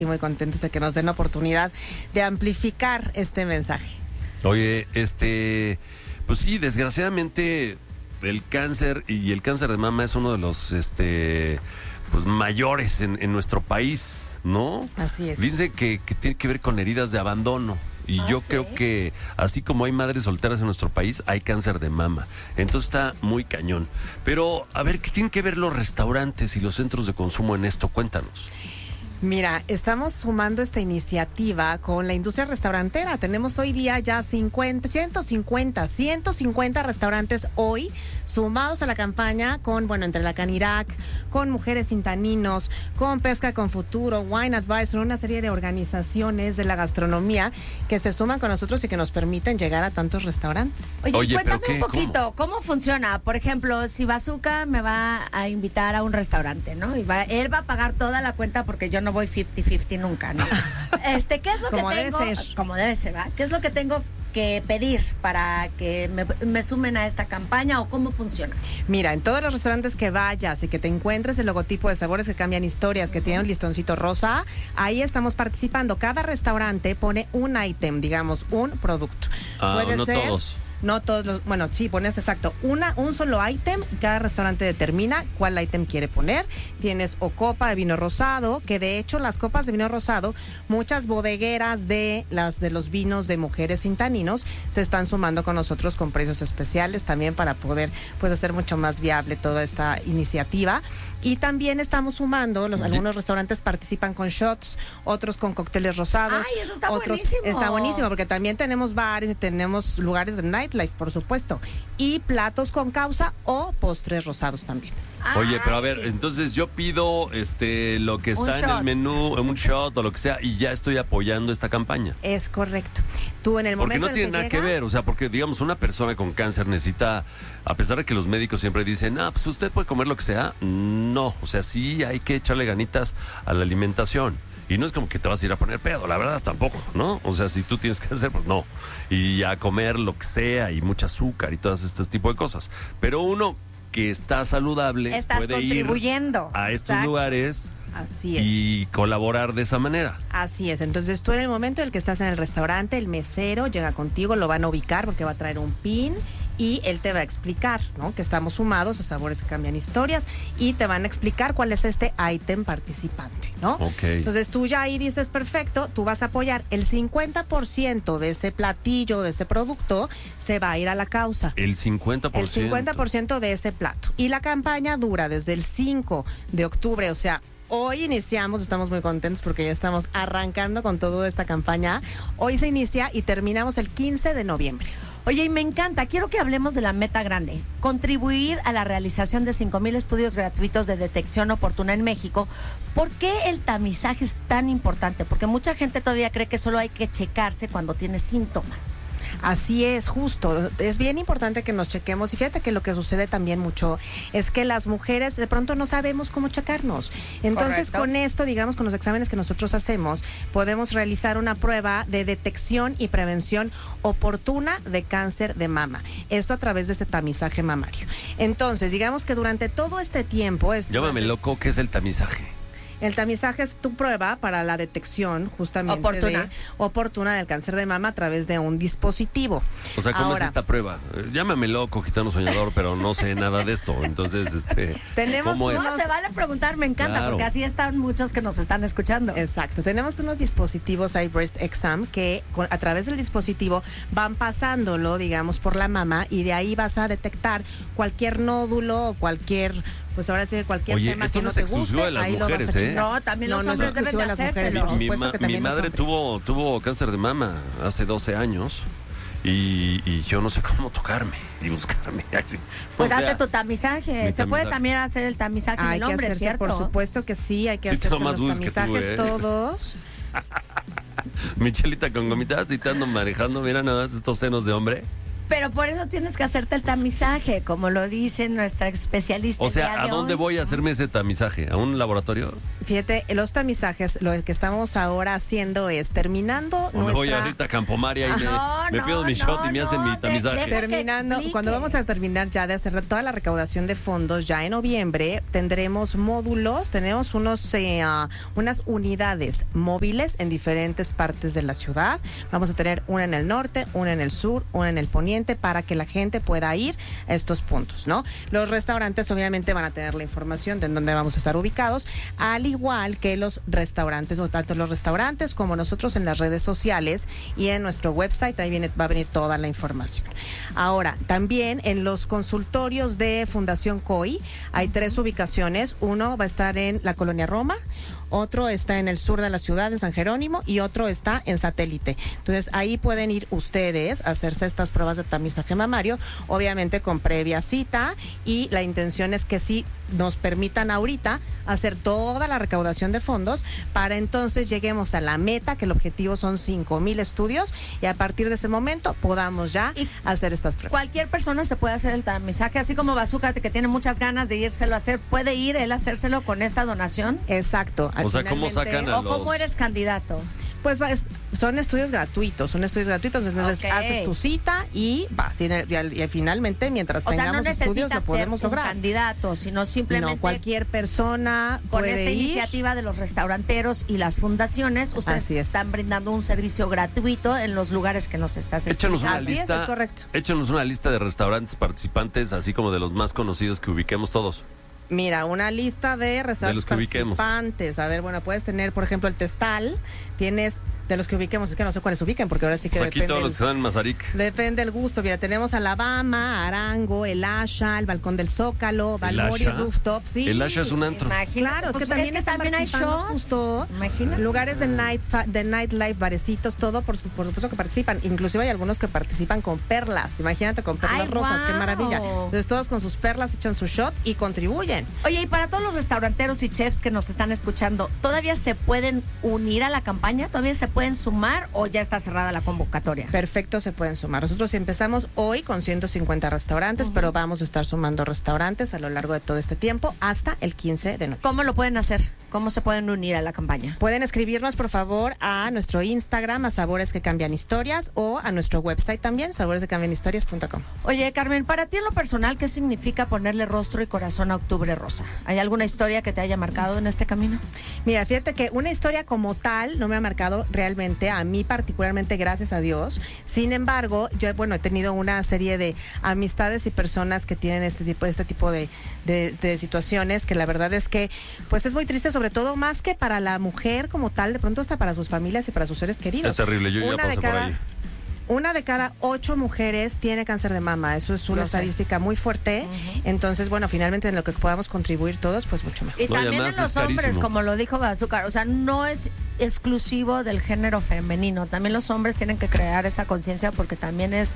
Y muy contentos de que nos den la oportunidad de amplificar este mensaje. Oye, pues sí, desgraciadamente el cáncer y el cáncer de mama es uno de los, pues mayores en nuestro país, ¿no? Así es. Dice que tiene que ver con heridas de abandono. Y yo ¿sí? creo que así como hay madres solteras en nuestro país, hay cáncer de mama. Entonces está muy cañón. Pero, a ver, ¿qué tienen que ver los restaurantes y los centros de consumo en esto? Cuéntanos. Mira, estamos sumando esta iniciativa con la industria restaurantera. Tenemos hoy día ya 150 restaurantes hoy sumados a la campaña con, entre la Canirac, con Mujeres Sin Taninos, con Pesca con Futuro, Wine Advisor, una serie de organizaciones de la gastronomía que se suman con nosotros y que nos permiten llegar a tantos restaurantes. Oye, ¿pero cuéntame qué? un poquito, ¿cómo funciona? Por ejemplo, si Bazooka me va a invitar a un restaurante, ¿no? Y él va a pagar toda la cuenta porque yo no voy 50-50 nunca, ¿no? ¿Qué es lo Como que debe tengo? ser. Como debe ser, ¿verdad? ¿Qué es lo que tengo que pedir para que me sumen a esta campaña o cómo funciona? Mira, en todos los restaurantes que vayas y que te encuentres el logotipo de Sabores que Cambian Historias, que tiene un listoncito rosa, ahí estamos participando. Cada restaurante pone un ítem, digamos, un producto. Puede no ser, todos. No todos los, sí, pones exacto, un solo ítem y cada restaurante determina cuál ítem quiere poner. Tienes o copa de vino rosado, que de hecho las copas de vino rosado, muchas bodegueras de los vinos de Mujeres Sin Taninos se están sumando con nosotros con precios especiales también para poder hacer mucho más viable toda esta iniciativa. Y también estamos sumando, algunos restaurantes participan con shots, otros con cócteles rosados. ¡Ay, eso está otros, buenísimo! Está buenísimo porque también tenemos bares y tenemos lugares de nightlife, por supuesto. Y platos con causa o postres rosados también. Oye, pero a ver, entonces yo pido lo que está en el menú, un shot o lo que sea, y ya estoy apoyando esta campaña. Es correcto. Tú en el Porque momento no tiene nada que ver, o sea, porque digamos una persona con cáncer necesita, a pesar de que los médicos siempre dicen, pues usted puede comer lo que sea, no, o sea, sí hay que echarle ganitas a la alimentación. Y no es como que te vas a ir a poner pedo, la verdad tampoco, ¿no? O sea, si tú tienes cáncer, pues no. Y a comer lo que sea y mucha azúcar y todas este tipo de cosas. Pero uno que está saludable puede contribuyendo ir a estos lugares. Así es. Y colaborar de esa manera. Así es. Entonces tú en el momento en el que estás en el restaurante, el mesero llega contigo, lo van a ubicar porque va a traer un pin y él te va a explicar, ¿no? Que estamos sumados a Sabores que Cambian Historias y te van a explicar cuál es este ítem participante, ¿no? Ok. Entonces tú ya ahí dices, perfecto, tú vas a apoyar el 50% de ese platillo, de ese producto, se va a ir a la causa. El 50%. El 50% de ese plato. Y la campaña dura desde el 5 de octubre, o sea, hoy iniciamos, estamos muy contentos porque ya estamos arrancando con toda esta campaña. Hoy se inicia y terminamos el 15 de noviembre. Oye, y me encanta, quiero que hablemos de la meta grande, contribuir a la realización de 5,000 estudios gratuitos de detección oportuna en México. ¿Por qué el tamizaje es tan importante? Porque mucha gente todavía cree que solo hay que checarse cuando tiene síntomas. Así es, justo. Es bien importante que nos chequemos. Y fíjate que lo que sucede también mucho es que las mujeres de pronto no sabemos cómo checarnos. Entonces, Correcto. con esto, digamos, con los exámenes que nosotros hacemos, podemos realizar una prueba de detección y prevención oportuna de cáncer de mama. Esto a través de este tamizaje mamario. Entonces, digamos que durante todo este tiempo... Llámame loco, ¿qué es el tamizaje? El tamizaje es tu prueba para la detección justamente oportuna del cáncer de mama a través de un dispositivo. O sea, ¿cómo Ahora, es esta prueba? Llámame loco, gitano soñador, pero no sé nada de esto. Entonces, tenemos ¿cómo es? No, se vale preguntar, me encanta, Claro. porque así están muchos que nos están escuchando. Exacto, tenemos unos dispositivos iBreast Exam que a través del dispositivo van pasándolo, digamos, por la mama y de ahí vas a detectar cualquier nódulo o cualquier... Pues ahora sí, cualquier Oye, tema esto que no no es te exclusivo guste, de las ahí lo vas a mujeres, ¿eh? checar. No, también los no es hombres deben de exclusivo de las mujeres, hacérselo. por supuesto que Mi también los madre hombres. tuvo cáncer de mama hace 12 años y yo no sé cómo tocarme y buscarme. Así. Pues O sea, hazte tu tamizaje. mi Se puede tamizaje. también hacer el tamizaje Hay del que hombre, hacerse, ¿cierto? por supuesto que sí, hay que Sí, hacerse tengo más los dudas que tú, tamizajes todos. Mi chelita con gomitas y te ando manejando. Mira nada más estos senos de hombre. Pero por eso tienes que hacerte el tamizaje, como lo dice nuestra especialista. O el día sea, ¿a de dónde hoy. voy a hacerme ese tamizaje? ¿A un laboratorio? Fíjate, los tamizajes, lo que estamos ahora haciendo es terminando ¿O me voy nuestra... ahorita a Campomaria y me No, pido mi shot y me hacen mi tamizaje? deja que Terminando, explique. cuando vamos a terminar ya de hacer toda la recaudación de fondos, ya en noviembre tendremos módulos, tenemos unas unidades móviles en diferentes partes de la ciudad. Vamos a tener una en el norte, una en el sur, una en el poniente, para que la gente pueda ir a estos puntos, ¿no? Los restaurantes obviamente van a tener la información de en dónde vamos a estar ubicados, al igual que los restaurantes, o tanto los restaurantes como nosotros en las redes sociales y en nuestro website, ahí va a venir toda la información. Ahora, también en los consultorios de Fundación COI hay 3 ubicaciones. Uno va a estar en la Colonia Roma, otro está en el sur de la ciudad, en San Jerónimo, y otro está en Satélite. Entonces, ahí pueden ir ustedes a hacerse estas pruebas de tamizaje mamario, obviamente con previa cita, y la intención es que sí nos permitan ahorita hacer toda la recaudación de fondos para entonces lleguemos a la meta, que el objetivo son 5,000 estudios, y a partir de ese momento podamos ya hacer estas pruebas. Cualquier persona se puede hacer el tamizaje, así como Bazooka, que tiene muchas ganas de írselo a hacer, ¿puede ir él a hacérselo con esta donación? Exacto. O sea, ¿cómo sacan a ¿O cómo eres candidato? Pues son estudios gratuitos, entonces Ok. haces tu cita y vas, y finalmente mientras O sea, no tengamos estudios lo necesitas ser podemos un lograr. candidato, sino simplemente No, cualquier persona con puede esta ir. iniciativa de los restauranteros y las fundaciones, ustedes Así es. están brindando un servicio gratuito en los lugares que nos estás Échanos una Así es, lista. es correcto. Échanos una lista de restaurantes participantes, así como de los más conocidos que ubiquemos todos. Mira, una lista de restaurantes De los que ubiquemos. participantes. A ver, bueno, puedes tener, por ejemplo, el Testal. Tienes, de los que ubiquemos, es que no sé cuáles ubiquen, porque ahora sí que Pues aquí depende. todos los que están en Mazarik. Depende el gusto. Mira, tenemos Alabama, Arango, El Asha, el Balcón del Zócalo, Balmori Asha? Rooftop. Sí. El Asha es un antro. Claro, es que también están hay participando shows. justo Imagina. lugares de nightlife, barecitos, todo por supuesto que participan. Inclusive hay algunos que participan con perlas. Imagínate, con perlas Ay, rosas, qué guau. maravilla. Entonces todos con sus perlas echan su shot y contribuyen. Oye, y para todos los restauranteros y chefs que nos están escuchando, ¿todavía se pueden unir a la campaña? ¿Todavía se pueden sumar o ya está cerrada la convocatoria? Perfecto, se pueden sumar. Nosotros empezamos hoy con 150 restaurantes, pero vamos a estar sumando restaurantes a lo largo de todo este tiempo hasta el 15 de noviembre. ¿Cómo lo pueden hacer? ¿Cómo se pueden unir a la campaña? Pueden escribirnos, por favor, a nuestro Instagram, a Sabores que Cambian Historias, o a nuestro website también, saboresquecambianhistorias.com. Oye, Carmen, para ti en lo personal, ¿qué significa ponerle rostro y corazón a Octubre Rosa? ¿Hay alguna historia que te haya marcado en este camino? Mira, fíjate que una historia como tal no me ha marcado realmente, a mí particularmente, gracias a Dios. Sin embargo, yo he tenido una serie de amistades y personas que tienen este tipo de situaciones, que la verdad es que pues es muy triste, sobre todo más que para la mujer como tal, de pronto hasta para sus familias y para sus seres queridos. Es terrible, yo ya pasé por ahí. Una de cada 8 mujeres tiene cáncer de mama. Eso es una Lo sé. estadística muy fuerte. Entonces, bueno, finalmente en lo que podamos contribuir todos, pues mucho mejor. Y No, y también en además los es hombres, carísimo. como lo dijo Bazooka, o sea, no es exclusivo del género femenino. También los hombres tienen que crear esa conciencia porque también es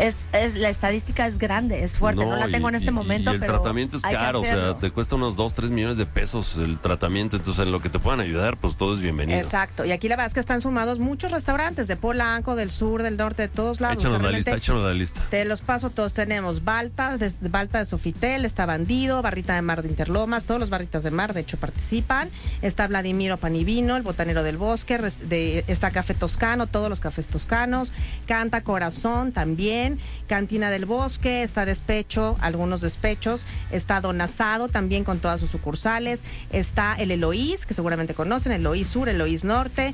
la estadística es grande, es fuerte. No la tengo en este momento, y el pero tratamiento es hay que caro, o sea, hacerlo. te cuesta unos 2-3 millones de pesos el tratamiento. Entonces, en lo que te puedan ayudar, pues todo es bienvenido. Exacto. Y aquí la verdad es que están sumados muchos restaurantes de Polanco, del sur, del norte, de todos lados. Échanos O sea, la lista, realmente échanos la lista. Te los paso todos. Tenemos Balta de Sofitel, está Bandido, Barrita de Mar de Interlomas, todos los barritas de mar, de hecho, participan. Está Vladimiro Panivino, el botanero del bosque, está Café Toscano, todos los cafés toscanos, Canta Corazón también, Cantina del Bosque, está Despecho, algunos despechos, está Don Asado también con todas sus sucursales, está el Eloís, que seguramente conocen, el Eloís Sur, el Eloís Norte,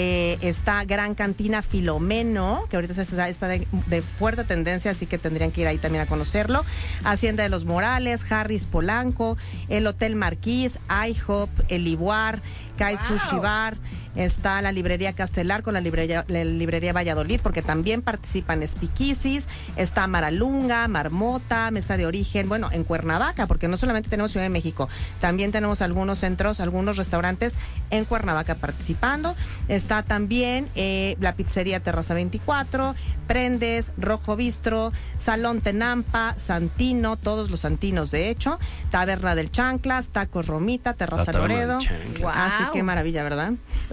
está Gran Cantina Filomeno, que ahorita está de fuerte tendencia, así que tendrían que ir ahí también a conocerlo, Hacienda de los Morales, Harris Polanco, el Hotel Marquís, IHOP, el Iguar, Kai Sushi Bar, está la librería Castelar con la librería Valladolid, porque también participan Speakeasies, está Maralunga, Marmota, Mesa de Origen, bueno, en Cuernavaca, porque no solamente tenemos Ciudad de México, también tenemos algunos centros, algunos restaurantes en Cuernavaca participando. Está también la pizzería Terraza 24, Prendes, Rojo Bistro, Salón Tenampa, Santino, todos los Santinos de hecho, Taberna del Chanclas, Tacos Romita, Terraza La Taberna del Loredo. Chanclas. Guau. Así que maravilla, ¿verdad?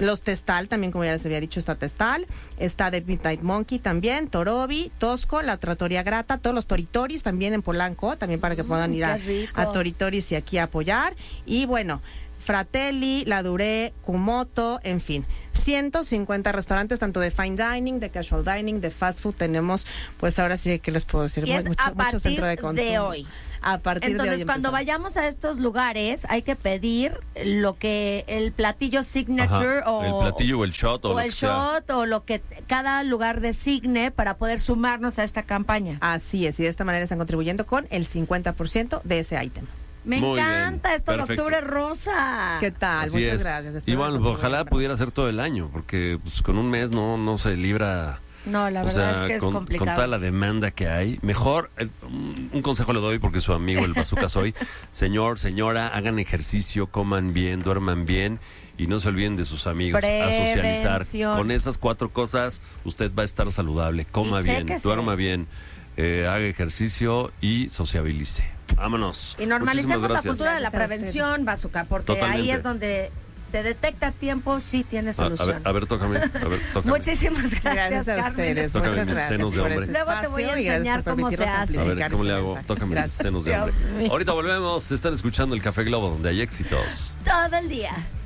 Los Testal también, como ya les había dicho, está Testal. Está The Midnight Monkey también, Torobi, Tosco, La Trattoria Grata, todos los Toritoris también en Polanco, también para que puedan ir a Toritoris y aquí a apoyar. Y bueno, Fratelli, La Durée, Kumoto, en fin, 150 restaurantes, tanto de fine dining, de casual dining, de fast food. Tenemos, pues ahora sí, ¿qué les puedo decir? Y es mucho centro de consumo. De hoy. A partir Entonces, de hoy cuando vayamos a estos lugares, hay que pedir lo que el platillo signature el platillo o el shot o lo el que sea. shot o lo que cada lugar designe para poder sumarnos a esta campaña. Así es, y de esta manera están contribuyendo con el 50% de ese ítem. Me Muy encanta bien, esto de perfecto. Octubre Rosa. ¿Qué tal? Así Muchas es. gracias. Y Espero bueno, que ojalá contribuyan. pudiera ser todo el año, porque pues, con un mes no se libra. No, la O verdad sea, es que es con complicado. toda la demanda que hay, mejor, un consejo le doy porque su amigo el Bazooka soy. Señor, señora, hagan ejercicio, coman bien, duerman bien y no se olviden de sus amigos, a socializar. Prevención. Con esas 4 cosas usted va a estar saludable, coma Y bien, chéquese. duerma bien, haga ejercicio y sociabilice. Vámonos. Y normalicemos Muchísimas la gracias. cultura de la Gracias a prevención, Bazooka, porque ahí Totalmente. es donde se detecta a tiempo, sí tiene A solución. ver, tócame. Muchísimas gracias, Gracias a Carmen. ustedes. Tócame Muchas mis gracias senos de por hombre. este Luego te voy a espacio y gracias enseñar por cómo se permitirnos hace. A ver, amplificar ¿cómo le este hago? mensaje. Tócame mis Gracias. senos de Dios hombre. mío. Ahorita volvemos. Están escuchando el Café Globo, donde hay éxitos. Todo el día.